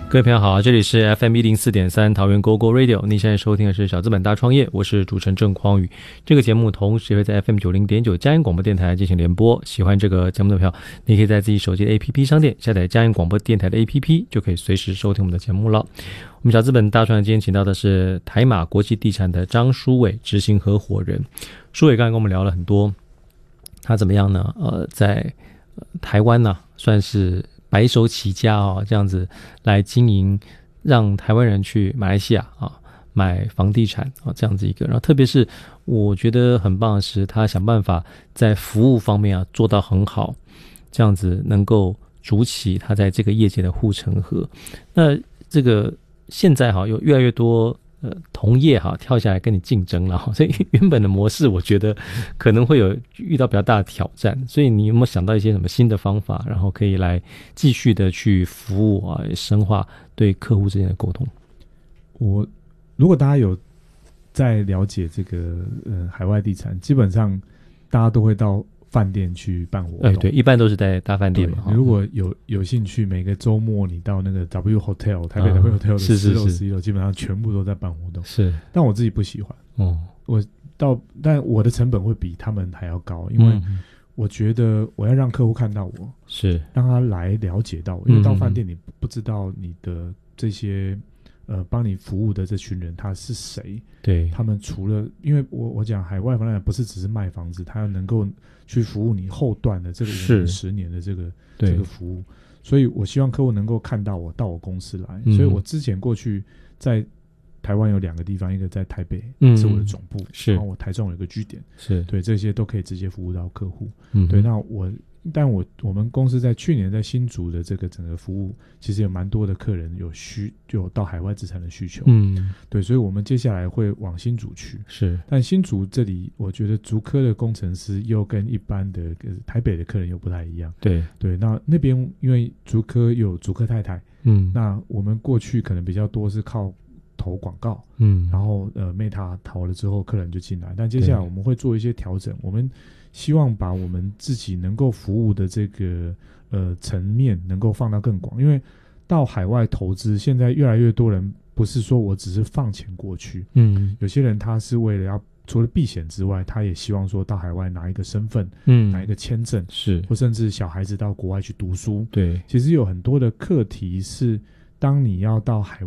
各位朋友好，这里是 FM104.3 桃园 GoGo Radio， 您现在收听的是小资本大创业，我是主持人郑匡宇。这个节目同时会在 FM90.9 嘉义广播电台进行联播。喜欢这个节目的朋友，你可以在自己手机的 APP 商店下载嘉义广播电台的 APP， 就可以随时收听我们的节目了。我们小资本大创业今天请到的是台马国际地产的张书伟执行合伙人。书伟刚才跟我们聊了很多，他怎么样呢？在台湾呢，算是白手起家这样子来经营，让台湾人去马来西亚买房地产这样子一个。然后特别是我觉得很棒的是，他想办法在服务方面做到很好，这样子能够筑起他在这个业界的护城河。那这个现在有越来越多同业跳下来跟你竞争了，所以原本的模式我觉得可能会有遇到比较大的挑战。所以你有没有想到一些什么新的方法，然后可以来继续的去服务深化对客户之间的沟通？ 如果大家有在了解这个海外地产，基本上大家都会到饭店去办活动。 对，一般都是在大饭店嘛。 如果有兴趣，每个周末你到那个 W Hotel 台北 W Hotel 的10楼11楼，基本上全部都在办活动。 是， 但我自己不喜欢。但我的成本会比他们还要高，因为我觉得我要让客户看到我，是让他来了解到我。因为到饭店你不知道你的这些帮你服务的这群人他是谁。对，他们除了因为我讲海外房地产不是只是卖房子，他要能够去服务你后段的这个5年10年的这个服务，所以我希望客户能够看到我到我公司来。所以我之前过去在台湾有2个地方，一个在台北是我的总部，然后我台中有一个据点，是对，这些都可以直接服务到客户。对，那我们公司在去年在新竹的这个整个服务，其实有蛮多的客人有到海外资产的需求。对，所以我们接下来会往新竹去。是，但新竹这里我觉得竹科的工程师又跟一般的台北的客人又不太一样。对，那边因为竹科有竹科太太，那我们过去可能比较多是靠投广告，然后Meta 投了之后客人就进来，但接下来我们会做一些调整，我们希望把我们自己能够服务的这个层面能够放到更广。因为到海外投资，现在越来越多人不是说我只是放钱过去，有些人他是为了要除了避险之外，他也希望说到海外拿一个身份，拿一个签证，是，或甚至小孩子到国外去读书。对，其实有很多的课题是当你要到海